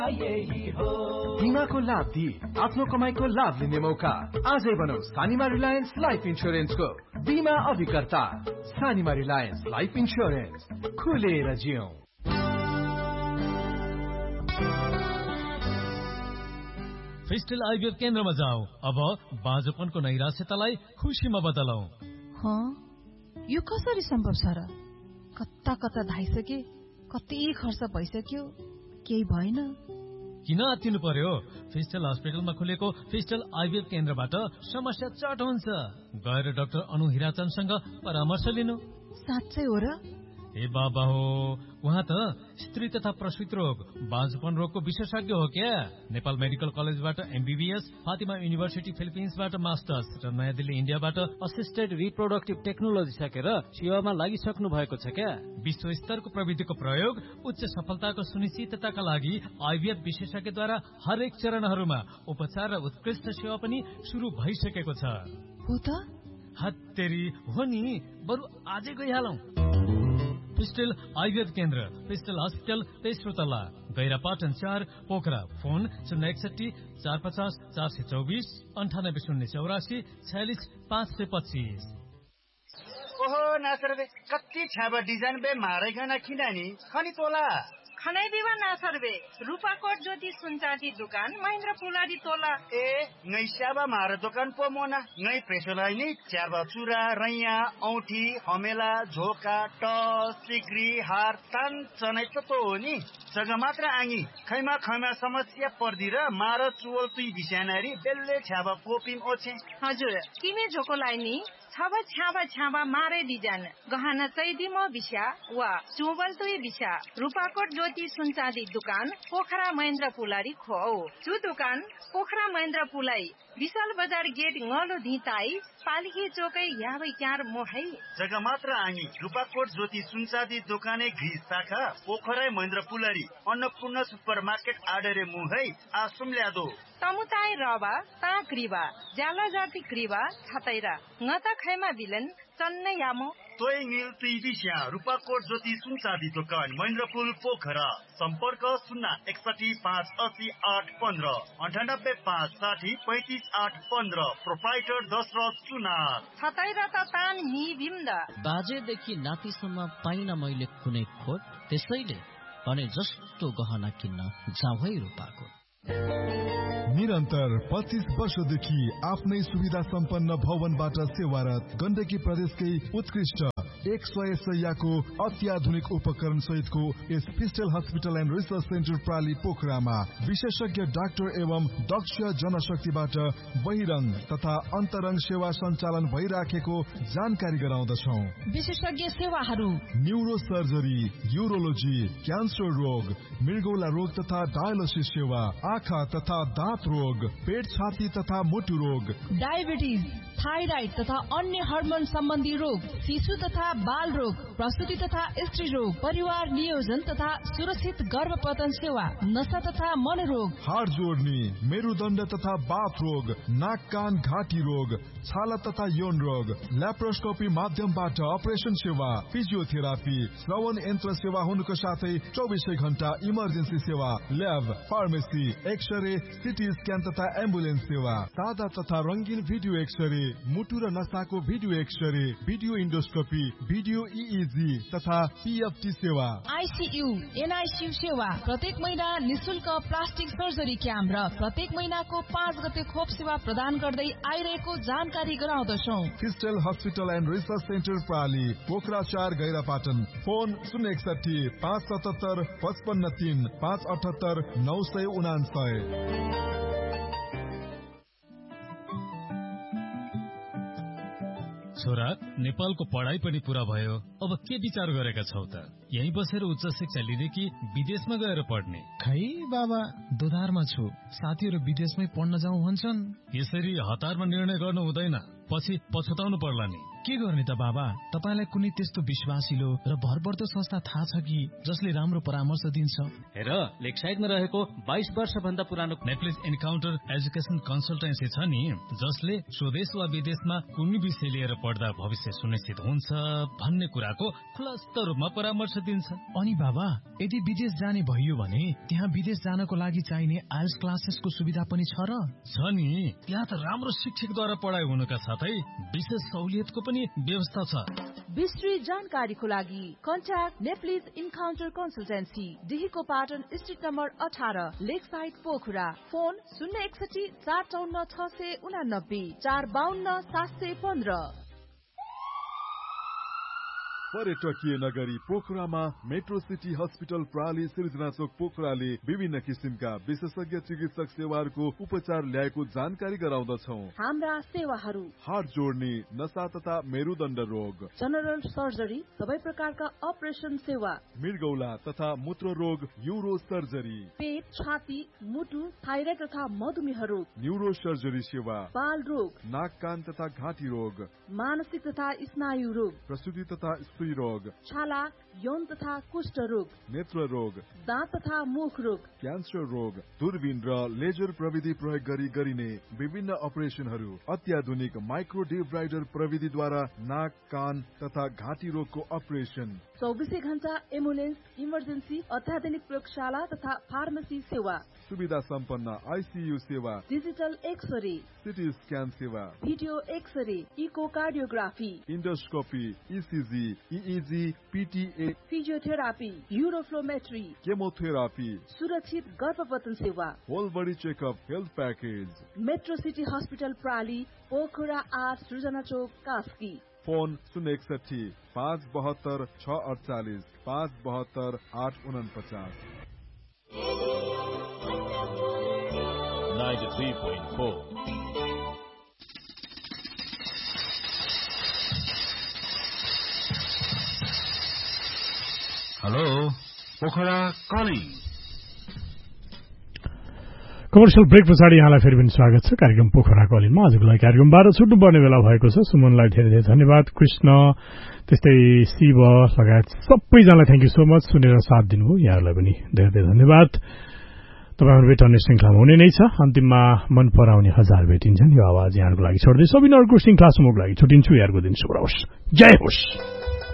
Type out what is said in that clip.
बिमाको लाभ दिई आफ्नो कमाईको लाभ लिने मौका। आजै बनाऊ सानिमा रिलायन्स लाइफ इन्स्योरेन्सको बिमा अभिकर्ता। सानिमा रिलायन्स लाइफ इन्स्योरेन्स, खुलेर जियौं। फेस्टल आइभीएफ केन्द्रमा जाऊ। अब बाँझोपनको नैराश्यतालाई खुसीमा बदलौं। यो कसरी सम्भव छ र? कता कता धाइसके, कति खर्च भइसक्यो, केही भएन। किन आत्तिनु पर्यो? फेस्टल हस्पिटलमा खुलेको फेस्टल आइभीएफ केन्द्रबाट समस्या चट हुन्छ। गएर डाक्टर अनु हिराचन्दसँग परामर्श लिनु। साँच्चै हो र? ए बाबा हो, उहाँ त स्त्री तथा प्रसूति रोग, बाँझोपन रोगको विशेषज्ञ हो क्या। नेपाल मेडिकल कलेजबाट एमबीबीएस, फातिमा युनिभर्सिटी फिलिपिन्सबाट मास्टर्स र नयाँ दिल्ली इन्डियाबाट असिस्टेड रिप्रोडक्टिभ टेक्नोलोजी सकेर सेवामा लागिसक्नु भएको छ क्या। विश्व स्तरको प्रविधिको प्रयोग उच्च सफलताको सुनिश्चितताका लागि आइभीएफ विशेषज्ञद्वारा हरेक चरणहरूमा उपचार र उत्कृष्ट सेवा पनि शुरू भइसकेको छ। हो त? हत्तेरी हो नि, बरु आजै गइहालौं। फेस्टल आइभीएफ केन्द्र, फेस्टल हस्पिटल, तेस्रो तल्ला, गैरापाटन 4, पोखरा। फोन 061 450 424 98 084 46 525। ओहो नासर बे, कति छाबा डिजाइन बे मारेगना खिनानी खनी तोला खनै दिवा नासरबे। रूपाकोट ज्योति सुनचाँदी दुकान, महेन्द्र पुलारी तोला। ए ngै स्याबा मार दोकान पो मोना ngै प्रेसोलाई नि च्याबा चुरा, रैया, औठी, हमेला, झोका, टस, सिक्री, हार, तान चनै त हो नि। जग्गा मात्र आङी खैमा खैमा समस्या पर्दी र मार चुवल तुई बिस्यानारी बेल्ले छ्याबा कोपिम ओछे। हजुर, किमे झोकोलाई नि छाबा छ्याबा छ्याबा मारे डिजाइन गहना चैदिमो बिस्या वा चुवल तुई बिस्या। रूपाकोट ज्योति सुनचाँदी दुकान, पोखरा महेन्द्र पुलारी खो। जो दुकान पोखरा महेन्द्र पुलाई, विशाल बजार गेट ngलो धिताई, पालिकी चोकै याबै क्यार मोहै। जग्गा मात्र आङी रूपाकोट ज्योति सुनचाँदी दोकाने घी शाखा, पोखरा महेन्द्र पुलारी, अन्नपूर्ण सुपरमार्केट आडरे मुहै आसुम ल्यादो। तमुताई रबा ता क्रिबा जाला जाति क्रिबा छतैरा ngता खैमा बिलन चन्नै यामो। तोय नील तुइबिस्या रूपाकोट ज्योति सुनचाँदी दोकान, महेन्द्रपुल, पोखरा। सम्पर्क 061 580 815 98 560 35 815। प्रोप्राइटर दशरथ सुनार। छतैरा त तान नि बिम्द। बाजेदेखि नातिसम्म पाइन मैले कुनै खोट, त्यसैले भने जस्तो गहना किन्न जाऊ है रूपाकोट। निरन्तर 25 वर्षदेखि आफ्नै सुविधा सम्पन्न भवनबाट सेवारत, गण्डकी प्रदेशकै उत्कृष्ट 100 शैय्याको अत्याधुनिक उपकरण सहितको यस फेस्टल हस्पिटल एन्ड रिसर्च सेन्टर प्राली पोखरामा विशेषज्ञ डाक्टर एवं दक्ष जनशक्तिबाट बहिरंग तथा अन्तरंग सेवा सञ्चालन भइराखेको जानकारी गराउँदछौं। विशेषज्ञ सेवाहरू: न्यूरो सर्जरी, युरोलोजी, क्यान्सर रोग, मृगौला रोग तथा डायलिसिस सेवा, आँखा तथा दाँत रोग, पेट, छाती तथा मुटु रोग, डायबिटिज, थाइराइड तथा अन्य हर्मोन सम्बन्धी रोग, शिशु तथा बाल रोग, प्रसूति तथा स्त्री रोग, परिवार नियोजन तथा सुरक्षित गर्भपतन सेवा, नशा तथा मनोरोग, हाड जोड्ने, मेरुदण्ड तथा बाथ रोग, नाक कान घाँटी रोग, छाला तथा यौन रोग, ल्याप्रोस्कोपी माध्यमबाट अपरेसन सेवा, फिजियोथेरापी, श्रवण यन्त्र सेवा हुनुको साथै 24 घण्टा इमर्जेन्सी सेवा, lab, pharmacy, x-ray, CT scan तथा एम्बुलेन्स सेवा, सादा तथा रंगीन भिडियो एक्सरे, मुटु र नसाको video x-ray, video endoscopy, video इइजी तथा पीएफटी सेवा, आईसीयू, एनआईसीयू सेवा, प्रत्येक महिना निशुल्क प्लास्टिक सर्जरी क्याम्प र प्रत्येक महिनाको 5 गते खोप सेवा प्रदान गर्दै आइरहेको जानकारी गराउँदछौं। फेस्टल hospital and research centre प्राली, Pokhara 4, गैरापाटन। Phone 061 577 55 3 578 999। छोरा, नेपालको पढाइ पनि पूरा भयो, अब के विचार गरेका छौ त? यही बसेर उच्च शिक्षा लिने कि विदेशमा गएर पढ्ने? खै बाबा, दोधारमा छु। साथीहरू विदेशमै पढ्न जाउँ भन्छन्। यसरी हतारमा निर्णय गर्नु हुँदैन, पछि पछुताउनु पर्ला नि। के गर्ने त बाबा? तपाईलाई कुनै त्यस्तो विश्वासिलो र भरपर्दो संस्था थाहा छ कि जसले राम्रो परामर्श दिन्छ? हेर, लेकसाइडमा रहेको 22 वर्ष भन्दा पुरानो नेप्लिज इन्काउन्टर एजुकेसन कन्सल्टेन्सी छ नि, जसले स्वदेश वा विदेशमा कुनै विषय लिएर पढ्दा भविष्य सुनिश्चित हुन्छ भन्ने कुराको खुलस्त रूपमा परामर्श दिन्छ। अनि बाबा, यदि विदेश जाने भइयो भने त्यहाँ विदेश जानको लागि चाहिने आइएल्स क्लासेसको सुविधा पनि छ र? छ नि, त्यहाँ त राम्रो शिक्षकद्वारा पढाइ हुनुका साथै विशेष सहुलियतको पनि व्यवस्था छ। विस्तृत जानकारीको लागि contact Nepalese encounter consultancy, डिहीको Patan street number 18, Lakeside Pokhara. Phone 061 454 689 452 715। पर्यटकीय नगरी पोखरामा मेट्रो सिटी हस्पिटल प्राली सिर्जना चोक पोखराले विभिन्न किसिमका विशेषज्ञ चिकित्सक सेवाहरूको उपचार ल्याएको जानकारी गराउँदछौ। हाम्रा सेवाहरू: हार्ट जोड्ने, नसा तथा मेरुदण्ड रोग, जनरल सर्जरी, सबै प्रकारका अपरेसन सेवा, मृगौला तथा मूत्र रोग, न्यूरो सर्जरी, पेट, छाती, मुटु, थाइराइड तथा मधुमेह रोग, न्यूरो सर्जरी सेवा, बाल रोग, नाक कान तथा घाँटी रोग, मानसिक तथा स्नायु रोग, प्रसूति तथा स्त्री रोग, छाला, यौन तथा कुष्ठ रोग, नेत्र रोग, दाँत तथा मुख रोग, क्यान्सर रोग, दूरबीन र लेजर प्रविधि प्रयोग गरी गरिने विभिन्न अपरेसनहरू, अत्याधुनिक माइक्रो डिब्राइडर प्रविधिद्वारा नाक कान तथा घाँटी रोगको अपरेसन, 24 घण्टा एम्बुलेन्स, इमर्जेन्सी, अत्याधुनिक प्रयोगशाला तथा फार्मेसी सेवा, सुविधा सम्पन्न आइसियु सेवा, डिजिटल एक्सरे, सिटी स्क्यान सेवा, video x-ray, echocardiography, endoscopy, ECG, इइजी, पिटिए, physiotherapy, युरोफ्लोमेट्री, chemotherapy, सुरक्षित गर्भपतन सेवा, whole body checkup health package. Metro city hospital प्राली, Pokhara 8, सृजना चोक, Kaski. Phone 061 572 648 572 849। 93.4 hello, Pokhara calling. Commercial brake पछाडि यहाँलाई फेरि पनि स्वागत छ कार्यक्रम पोखरा कलिङमा। आजको लागि कार्यक्रमबाट छुट्नुपर्ने बेला भएको छ। सुमनलाई धेरै धेरै धन्यवाद, कृष्ण त्यस्तै शिव लगायत सबैजनालाई थ्याङ्क यू सो मच सुनेर साथ दिनुभयो। यहाँहरूलाई पनि धेरै धेरै धन्यवाद। तपाईँहरू भेट अन्य श्रृङ्खलामा हुने नै छ। अन्तिममा मन पराउने हजार भेटिन्छन्। यो आवाज यहाँहरूको लागि छोड्दै सबै अर्को श्रृङ्खलासम्मको लागि छुटिन्छु। यहाँहरूको दिन शुभ होस्। जय होस्।